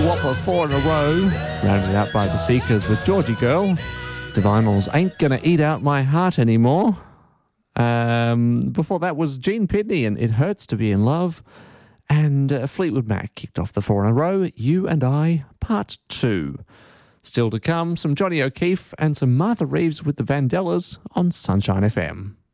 whopper 4 in a row, rounded out by The Seekers with Georgie Girl. Divinals, Ain't Gonna Eat Out My Heart Anymore. Before that was Gene Pitney and It Hurts to Be in Love. And Fleetwood Mac kicked off the 4 in a row, You and I, Part 2. Still to come, some Johnny O'Keefe and some Martha Reeves with the Vandellas on Sunshine FM.